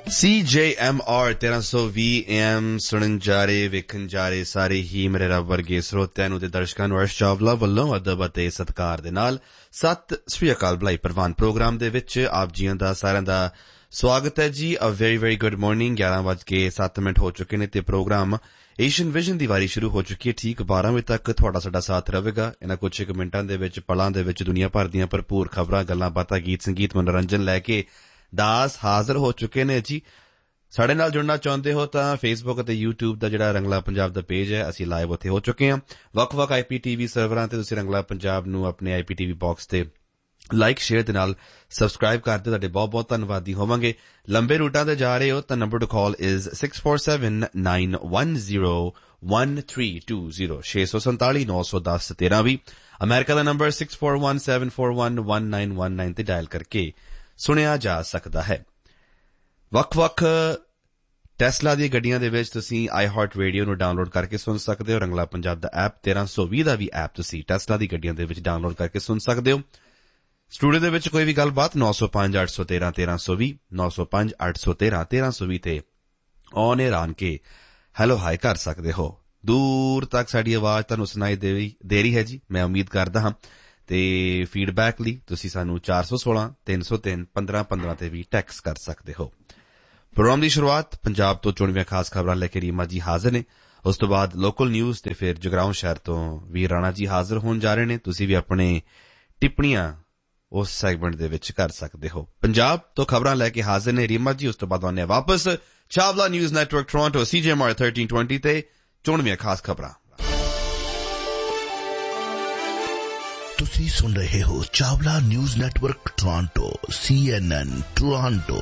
CJMR 1320 AM ਸੁਣਨ ਜਾ ਰਹੇ ਵੇਖਣ ਜਾ ਰਹੇ ਸਾਰੇ ਹੀ ਮੇਰੇ ਰੱਬ ਵਰਗੇ ਸਰੋਤਿਆਂ ਨੂੰ ਤੇ ਦਰਸ਼ਕਾਂ ਨੂੰ ਅਰਸ਼ ਚਾਵਲਾ ਵੱਲੋਂ ਅਦਬ ਅਤੇ ਸਤਿਕਾਰ ਦੇ ਨਾਲ ਸਤਿ ਸ੍ਰੀ ਅਕਾਲ ਬੁਲਾਈ ਪ੍ਰਵਾਨ ਪ੍ਰੋਗਰਾਮ ਦੇ ਵਿੱਚ ਆਪ ਜੀਆਂ ਦਾ ਸਾਰਿਆਂ ਦਾ ਸਵਾਗਤ ਹੈ ਜੀ। A very very good morning. 11:07 ਹੋ ਚੁੱਕੇ ਨੇ ਤੇ ਪ੍ਰੋਗਰਾਮ ਏਸ਼ੀਅਨ ਵਿਜ਼ਨ ਦੀ ਵਾਰੀ ਸ਼ੁਰੂ ਹੋ ਚੁੱਕੀ ਹੈ। ਠੀਕ 12 ਵਜੇ ਤੱਕ ਤੁਹਾਡਾ ਸਾਡਾ ਸਾਥ ਰਹੇਗਾ। ਇਹਨਾਂ ਕੁਝ ਇੱਕ ਮਿੰਟਾਂ ਦੇ ਵਿੱਚ ਪਲਾਂ ਦੇ ਵਿੱਚ ਦੁਨੀਆ ਭਰ ਦੀਆਂ ਭਰਪੂਰ ਖਬਰਾਂ ਗੱਲਾਂ ਬਾਤਾਂ ਗੀਤ ਸੰਗੀਤ ਮਨੋਰੰਜਨ ਲੈ ਕੇ ਦਾਸ ਹਾਜ਼ਰ ਹੋ ਚੁੱਕੇ ਨੇ ਜੀ। ਸਾਡੇ ਨਾਲ ਜੁੜਨਾ ਚਾਹੁੰਦੇ ਹੋ ਤਾਂ ਫੇਸਬੁੱਕ ਅਤੇ ਯੂਟਿਊਬ ਦਾ ਜਿਹੜਾ ਰੰਗਲਾ ਪੰਜਾਬ ਦਾ ਪੇਜ ਹੈ ਅਸੀਂ ਲਾਈਵ ਉੱਥੇ ਹੋ ਚੁੱਕੇ ਹਾਂ। ਵੱਖ-ਵੱਖ IPTV ਸਰਵਰਾਂ ਤੇ ਤੁਸੀਂ ਰੰਗਲਾ ਪੰਜਾਬ ਨੂੰ ਆਪਣੇ IPTV ਬਾਕਸ ਤੇ ਲਾਈਕ ਸ਼ੇਅਰ ਦੇ ਨਾਲ ਸਬਸਕ੍ਰਾਈਬ ਕਰਦੇ ਤੁਹਾਡੇ ਬਹੁਤ-ਬਹੁਤ ਧੰਨਵਾਦੀ ਹੋਵਾਂਗੇ। ਲੰਬੇ ਰੂਟਾਂ ਤੇ ਜਾ ਰਹੇ ਹੋ ਤਾਂ number two call is 6479101320 647-910-1320। America the number 6417411919 ਤੇ ਡਾਇਲ ਕਰਕੇ ਸੁਣਿਆ ਜਾ ਸਕਦਾ ਹੈ। ਵੱਖ-ਵੱਖ ਟੈਸਲਾ ਦੀਆਂ ਗੱਡੀਆਂ ਦੇ ਵਿੱਚ ਤੁਸੀਂ iHeart Radio ਨੂੰ ਡਾਊਨਲੋਡ ਕਰਕੇ ਸੁਣ ਸਕਦੇ ਹੋ। ਰੰਗਲਾ ਪੰਜਾਬ ਦਾ ਐਪ 1320 ਦਾ ਵੀ ਐਪ ਤੁਸੀਂ ਟੈਸਲਾ ਦੀ ਗੱਡੀਆਂ ਦੇ ਵਿੱਚ ਡਾਊਨਲੋਡ ਕਰਕੇ ਸੁਣ ਸਕਦੇ ਹੋ। ਸਟੂਡੀਓ ਦੇ ਵਿੱਚ ਕੋਈ ਵੀ ਗੱਲਬਾਤ 905-813-1320 905-813-1320 ਤੇ ਔਨ ਏਅਰ ਆਣ ਕੇ ਹੈਲੋ ਹਾਈ ਕਰ ਸਕਦੇ ਹੋ। ਦੂਰ ਤੱਕ ਸਾਡੀ ਆਵਾਜ਼ ਤੁਹਾਨੂੰ ਸੁਣਾਈ ਦੇ ਰਹੀ ਹੈ ਜੀ, ਮੈਂ ਉਮੀਦ ਕਰਦਾ ਹਾਂ। ਤੇ ਫੀਡਬੈਕ ਲਈ ਤੁਸੀਂ ਸਾਨੂੰ 416-303-1515 ਤੇ ਵੀ ਟੈਕਸ ਕਰ ਸਕਦੇ ਹੋ। ਪ੍ਰੋਗਰਾਮ ਦੀ ਸ਼ੁਰੂਆਤ ਪੰਜਾਬ ਤੋਂ ਚੁਣਵੀਆਂ ਖਾਸ ਖਬਰਾਂ ਲੈ ਕੇ ਰੀਮਾ ਜੀ ਹਾਜ਼ਰ ਨੇ। ਉਸ ਤੋਂ ਬਾਅਦ ਲੋਕਲ ਨਿਊਜ਼ ਤੇ ਫਿਰ ਜਗਰਾਉਂ ਸ਼ਹਿਰ ਤੋਂ ਵੀਰ ਰਾਣਾ ਜੀ ਹਾਜ਼ਰ ਹੋਣ ਜਾ ਰਹੇ ਨੇ। ਤੁਸੀਂ ਵੀ ਆਪਣੇ ਟਿੱਪਣੀਆਂ ਉਸ ਸੈਗਮੈਂਟ ਦੇ ਵਿੱਚ ਕਰ ਸਕਦੇ ਹੋ। ਪੰਜਾਬ ਤੋਂ ਖਬਰਾਂ ਲੈ ਕੇ ਹਾਜ਼ਰ ਨੇ ਰੀਮਾ ਜੀ। ਉਸ ਤੋਂ ਬਾਅਦ ਆਉਂਦੇ ਵਾਪਸ Chawla news network Toronto CJMR 1320 ਤੇ ਚੁਣਵੀਆਂ ਖਾਸ ਖਬਰਾਂ। ਤੁਸੀਂ ਸੁਣ ਰਹੇ ਹੋ Chawla news network Toronto CNN Toronto.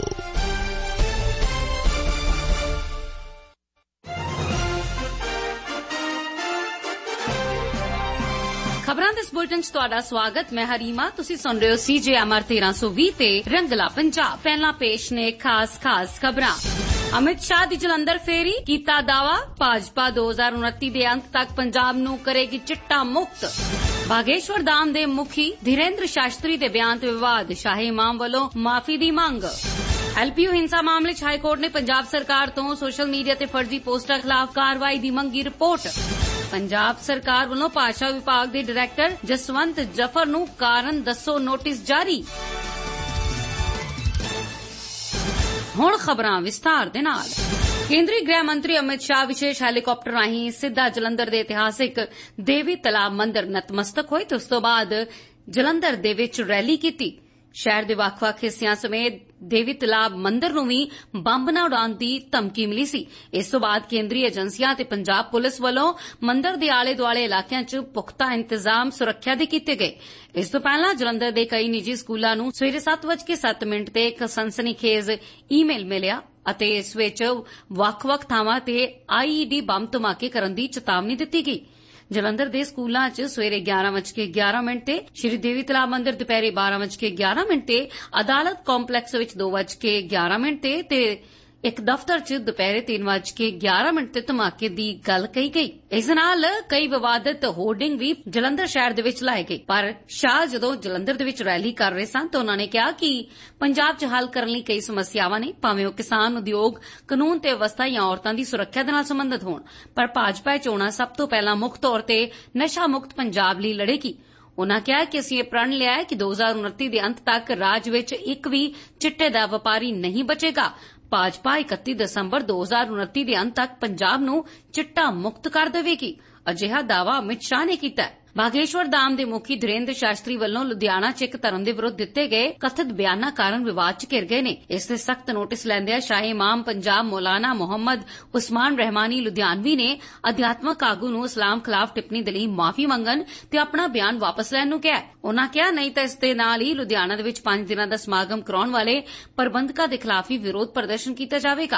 ਖਬਰਾਂ ਦੇ ਇਸ ਬੁਲੇਟਿਨ 'ਚ ਤੁਹਾਡਾ ਸਵਾਗਤ। ਮੈਂ ਹਰੀਮਾ। ਤੁਸੀਂ ਸੁਣ ਰਹੇ ਹੋ CJMR 1320 ਤੇ ਰੰਗਲਾ ਪੰਜਾਬ। ਪਹਿਲਾਂ ਪੇਸ਼ ਨੇ ਖਾਸ ਖਬਰਾਂ। ਅਮਿਤ ਸ਼ਾਹ ਦੀ ਜਲੰਧਰ ਫੇਰੀ, ਕੀਤਾ ਦਾਵਾ ਭਾਜਪਾ 2029 ਦੇ ਅੰਤ ਤੱਕ ਪੰਜਾਬ ਨੂੰ ਕਰੇਗੀ ਚਿੱਟਾ ਮੁਕਤ। ਬਾਗੇਸ਼ਵਰ ਧਾਮ ਦੇ ਮੁਖੀ ਧੀਰੇਂਦਰ ਸ਼ਾਸਤਰੀ ਦੇ ਬਿਆਨ ਤੇ ਵਿਵਾਦ, ਸ਼ਾਹੀ ਇਮਾਮ ਵੱਲੋਂ ਮਾਫੀ ਦੀ ਮੰਗ। LPU ਹਿੰਸਾ ਮਾਮਲੇ 'ਚ ਹਾਈਕੋਰਟ ਨੇ ਪੰਜਾਬ ਸਰਕਾਰ ਤੋਂ ਸੋਸ਼ਲ ਮੀਡੀਆ ਤੇ ਫਰਜ਼ੀ ਪੋਸਟਾਂ ਖਿਲਾਫ ਕਾਰਵਾਈ ਦੀ ਮੰਗੀ ਰਿਪੋਰਟ। ਪੰਜਾਬ ਸਰਕਾਰ ਵੱਲੋਂ ਭਾਸ਼ਾ ਵਿਭਾਗ ਦੇ ਡਾਇਰੈਕਟਰ ਜਸਵੰਤ ਜਫਰ ਨੂੰ ਕਾਰਨ ਦੱਸੋ ਨੋਟਿਸ ਜਾਰੀ। ਹੁਣ ਖਬਰਾਂ ਵਿਸਤਾਰ ਦੇ ਨਾਲ। ਕੇਂਦਰੀ ਗ੍ਰਹਿ ਮੰਤਰੀ ਅਮਿਤ ਸ਼ਾਹ ਵਿਸ਼ੇਸ਼ ਹੈਲੀਕਾਪਟਰ ਰਾਹੀਂ ਸਿੱਧਾ ਜਲੰਧਰ ਦੇ ਇਤਿਹਾਸਿਕ ਦੇਵੀ ਤਲਾਬ ਮੰਦਿਰ ਨਤਮਸਤਕ ਹੋਏ ਤੇ ਉਸ ਤੋਂ ਬਾਅਦ ਜਲੰਧਰ ਦੇ ਵਿੱਚ ਰੈਲੀ ਕੀਤੀ। ਸ਼ਹਿਰ ਦੇ ਵੱਖ-ਵੱਖ ਹਿੱਸਿਆਂ ਸਮੇਤ ਦੇਵੀ ਤਲਾਬ ਮੰਦਿਰ ਨੂੰ ਵੀ ਬੰਬ ਨਾ ਉਡਾਉਣ ਦੀ ਧਮਕੀ ਮਿਲੀ ਸੀ। ਇਸ ਤੋਂ ਬਾਅਦ ਕੇਂਦਰੀ ਏਜੰਸੀਆਂ ਤੇ ਪੰਜਾਬ ਪੁਲਿਸ ਵੱਲੋਂ ਮੰਦਿਰ ਦੇ ਆਲੇ-ਦੁਆਲੇ ਇਲਾਕਿਆਂ 'ਚ ਪੁਖਤਾ ਇੰਤਜ਼ਾਮ ਸੁਰੱਖਿਆ ਦੇ ਕੀਤੇ ਗਏ। ਇਸ ਤੋਂ ਪਹਿਲਾਂ ਜਲੰਧਰ ਦੇ ਕਈ ਨਿੱਜੀ ਸਕੂਲਾਂ ਨੂੰ ਸਵੇਰੇ 7:07 ਤੇ ਇੱਕ ਸਨਸਨੀਖੇਜ਼ ਈਮੇਲ ਮਿਲਿਆ ਅਤੇ ਇਸ ਵਿੱਚ ਵੱਖ-ਵੱਖ ਥਾਵਾਂ ਤੇ IED ਬੰਬ ਧਮਾਕੇ ਕਰਨ ਦੀ ਚੇਤਾਵਨੀ ਦਿੱਤੀ ਗਈ। ਜਲੰਧਰ ਦੇ ਸਕੂਲਾਂ 'ਚ ਸਵੇਰੇ 11:11 ਤੇ ਸ਼੍ਰੀ ਦੇਵੀ ਤਲਾਬ ਮੰਦਿਰ ਦੁਪਹਿਰੇ 12:11 ਤੇ ਅਦਾਲਤ ਕੰਪਲੈਕਸ ਵਿੱਚ 2:11 ਤੇ ਇੱਕ ਦਫ਼ਤਰ 'ਚ ਦੁਪਹਿਰੇ 3:11 ਤੇ ਧਮਾਕੇ ਦੀ ਗੱਲ ਕਹੀ ਗਈ। ਇਸ ਨਾਲ ਕਈ ਵਿਵਾਦਤ ਹੋਰਡਿੰਗ ਵੀ ਜਲੰਧਰ ਸ਼ਹਿਰ ਦੇ ਵਿੱਚ ਲਾਏ ਗਏ। ਪਰ ਸ਼ਾਹ ਜਦੋਂ ਜਲੰਧਰ ਦੇ ਵਿੱਚ ਰੈਲੀ ਕਰ ਰਹੇ ਸਨ ਤਾਂ ਉਨ੍ਹਾਂ ਨੇ ਕਿਹਾ ਕਿ ਪੰਜਾਬ 'ਚ ਹੱਲ ਕਰਨ ਲਈ ਕਈ ਸਮੱਸਿਆਵਾਂ ਨੇ, ਭਾਵੇਂ ਉਹ ਕਿਸਾਨ, ਉਦਯੋਗ, ਕਾਨੂੰਨ ਤੇ ਵਿਵਸਥਾ ਜਾਂ ਔਰਤਾਂ ਦੀ ਸੁਰੱਖਿਆ ਦੇ ਨਾਲ ਸੰਬੰਧਿਤ ਹੋਣ। ਪਰ ਭਾਜਪਾ ਚੋਣਾਂ ਸਭ ਤੋਂ ਪਹਿਲਾਂ ਮੁੱਖ ਤੌਰ ਤੇ ਨਸ਼ਾ ਮੁਕਤ ਪੰਜਾਬ ਲਈ ਲੜੇਗੀ। ਉਨ੍ਹਾਂ ਕਿਹਾ ਕਿ ਅਸੀਂ ਇਹ ਪ੍ਰਣ ਲਿਆ ਹੈ ਕਿ 2029 ਦੇ ਅੰਤ ਤੱਕ ਰਾਜ ਵਿੱਚ ਇੱਕ ਵੀ ਚਿੱਟੇ ਦਾ ਵਪਾਰੀ ਨਹੀਂ ਬਚੇਗਾ। ਭਾਜਪਾ 31 ਦਸੰਬਰ 2029 ਦੇ ਅੰਤ ਤੱਕ ਪੰਜਾਬ ਨੂੰ ਚਿੱਟਾ ਮੁਕਤ ਕਰ ਦੇਵੇਗੀ। ਅਜਿਹਾ ਦਾਅਵਾ ਅਮਿਤ ਸ਼ਾਹ ਨੇ ਕੀਤਾ ਹੈ। ਬਾਗੇਸ਼ਵਰ ਧਾਮ ਦੇ ਮੁਖੀ ਧੀਰੇਂਦਰ ਸ਼ਾਸਤਰੀ ਵੱਲੋਂ ਲੁਧਿਆਣਾ 'ਚ ਇੱਕ ਧਰਮ ਦੇ ਵਿਰੁੱਧ ਦਿੱਤੇ ਗਏ ਕਥਿਤ ਬਿਆਨਾਂ ਕਾਰਨ ਵਿਵਾਦ 'ਚ ਘਿਰ ਗਏ ਨੇ। ਇਸ ਦੇ ਸਖਤ ਨੋਟਿਸ ਲੈਂਦਿਆਂ ਸ਼ਾਹੀ ਇਮਾਮ ਪੰਜਾਬ ਮੌਲਾਨਾ ਮੁਹੰਮਦ ਉਸਮਾਨ ਰਹਿਮਾਨੀ ਲੁਧਿਆਣਵੀ ਨੇ ਅਧਿਆਤਮਕ ਆਗੂ ਨੂੰ ਇਸਲਾਮ ਖਿਲਾਫ ਟਿੱਪਣੀ ਦੇ ਲਈ ਮਾਫੀ ਮੰਗਣ ਤੇ ਆਪਣਾ ਬਿਆਨ ਵਾਪਸ ਲੈਣ ਨੂੰ ਕਿਹਾ। ਉਨ੍ਹਾਂ ਕਿਹਾ ਨਹੀਂ ਤਾਂ ਇਸ ਦੇ ਨਾਲ ਹੀ ਲੁਧਿਆਣਾ ਦੇ ਵਿੱਚ 5 ਦਿਨਾਂ ਦਾ ਸਮਾਗਮ ਕਰਾਉਣ ਵਾਲੇ ਪ੍ਰਬੰਧਕਾਂ ਦੇ ਖਿਲਾਫ ਵੀ ਵਿਰੋਧ ਪ੍ਰਦਰਸ਼ਨ ਕੀਤਾ ਜਾਵੇਗਾ।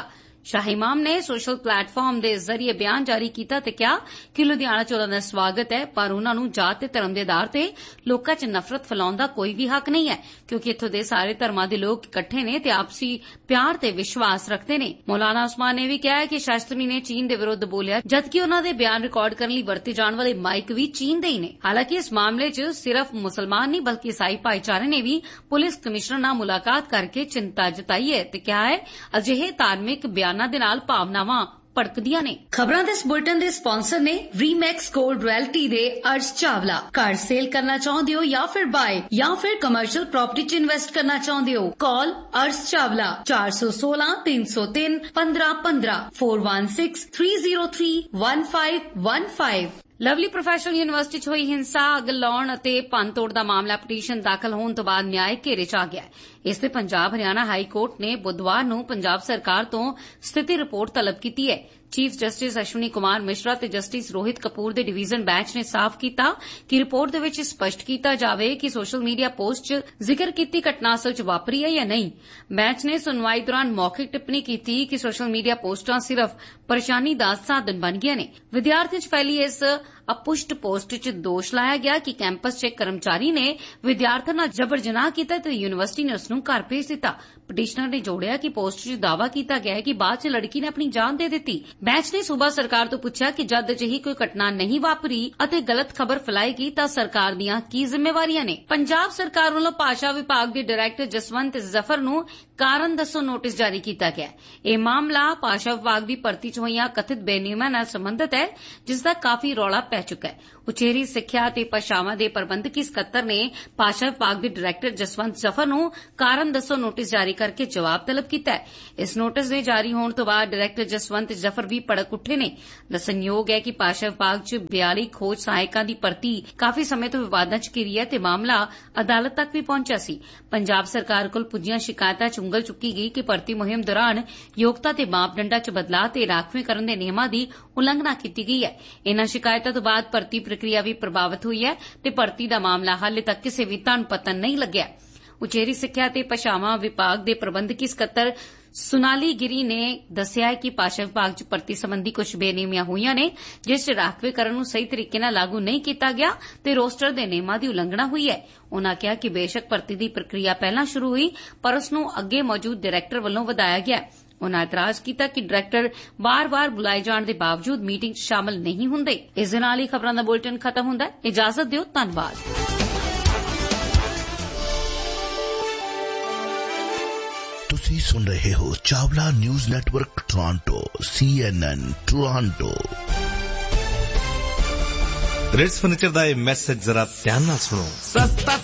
शाह इमाम ने सोशल प्लेटफॉर्म के जरिए बयान जारी किया ते कहा कि लुधियाना च उन्हां दा स्वागत है, पर उन्हां नूं जात ते धर्म के आधार ते लोकां च नफरत फैलाउण दा कोई भी हक नहीं है, क्योंकि इत्थों दे सारे धर्मां दे लोग इकट्ठे ने ते आपसी प्यार ते विश्वास रखते ने। मौलाना उस्मान ने भी कहा है कि शास्त्री ने चीन के विरुद्ध बोलिया, जबकि उन्हां दे बयान रिकॉर्ड करने लई वरते जाण वाले माइक भी चीन दे ही ने। हालांकि इस मामले च सिर्फ मुसलमान नहीं बल्कि ईसाई भाईचारे ने भी पुलिस कमिश्नर नाल मुलाकात करके चिंता जताई है ते कहा है अजिहे धार्मिक बयानां दे नाल भावनावां भड़कदियां ने। खबरां दे इस बुलेटिन दे स्पॉन्सर ने रीमैक्स गोल्ड रॉयल्टी दे अर्श चावला। घर सेल करना चाहते हो या फिर बाय या फिर कमर्शियल प्रॉपर्टी च इन्वेस्ट करना चाहते हो, कॉल अर्श चावला 416 303 1515 416 303 1515। लवली प्रोफैशनल यूनिवर्सिटी च होई हिंसा, अग लाउण अते भन्न-तोड़ दा मामला पटीशन दाखल होण तो बाद न्याय घेरे च आ गया है। इस ते पंजाब हरियाणा हाई कोर्ट ने बुधवार नूं पंजाब सरकार तो स्थिति रिपोर्ट तलब की है। चीफ जस्टिस अश्विनी कुमार मिश्रा ते जस्टिस रोहित कपूर दे डिवीजन बैंच ने साफ किया कि रिपोर्ट दे विच स्पष्ट किया जावे कि सोशल मीडिया पोस्ट च जिक्र कीती घटना असल च वापरी है या नहीं। बैंच ने सुनवाई दौरान मौखिक टिप्पणी की कि सोशल मीडिया पोस्टां सिर्फ परेशानी दा साधन बन गईआं ने। विद्यार्थियों च फैली इस अपुष्ट पोस्ट च दोष लाया गया कि कैंपस च एक कर्मचारी ने विद्यार्थियों नाल जबर जनाह कीता ते यूनिवर्सिटी ने उसनूं घर भेज दिता। पटिशनर ने जोड़िया कि पोस्ट च दावा किया गया है कि बाद च लड़की ने अपनी जान दे दी। बैंच ने सूबा सरकार तो पूछा कि जद अजिही कोई घटना नहीं वापरी अते गलत खबर फैलाएगी तां सरकार दीआं की जिम्मेवारियां ने। पंजाब सरकार वालों भाषा विभाग के डायरैक्टर जसवंत जफर नूं कारण दसो नोटिस जारी किया गया। यह मामला भाषा विभाग की भर्ती च होईआं कथित बेनियमां नाल संबंधित है, जिसका काफी रौला पै चुका है। उचेरी सिक्ख्या ते भाषावां दे प्रबंधकी सकत्तर ने भाषा विभाग के डायरैक्टर जसवंत जफर नूं कारण दसो नोटिस जारी करके जवाब तलब किया है। इस नोटिस दे जारी होने तो बाद डायरैक्टर जसवंत जफर भी भड़क उठे ने। दस्सणयोग है कि भाषा विभाग च 42 खोज सहायकां दी भर्ती काफी समय तो विवादां च घिरी है ते मामला अदालत तक भी पहुंचा सी। पंजाब सरकार कोल पुज्जियां शिकायतां च उंगल चुकी गई कि भर्ती मुहिम दौरान योग्यता ते मापदंडां च बदलाव ते राखवेंकरण दे नियमां दी उलंघना की गई है। इन्हां शिकायतां तो बाद भर्ती प्रक्रिया भी प्रभावित हुई है ते भर्ती दा मामला हाले तक किसी भी धन पतन नहीं लग्या। उचेरी सिक्ख्या ते भाषावां विभाग दे प्रबंधकी सकत्तर सुनाली गिरी ने दस्सिया है कि भाषा विभाग च भर्ती संबंधी कुछ बेनियमियां हुईआं ने, जिस च राखवेकरण नूं सही तरीके नाल लागू नहीं किया गया ते रोस्टर दे नियमां दी उलंघना हुई है। उन्हां कहा कि बेशक भर्ती दी प्रक्रिया पहलां शुरू हुई पर उस नूं अगे मौजूद डायरैक्टर वल्लों वधाया गया। उन्हां इतराज किया कि डायरैक्टर बार-बार बुलाए जाने के बावजूद मीटिंग शामिल नहीं हुंदे। इस दे नाल ही खबरां दा बुलेटिन खत्म हुंदा है। इजाजत दिओ, धन्नवाद। ਤੁਸੀਂ सुन रहे हो Chawla news network Toronto CNN Toronto. Reds furniture का यह मैसेज जरा ध्यान नाल सुनो। सस्ता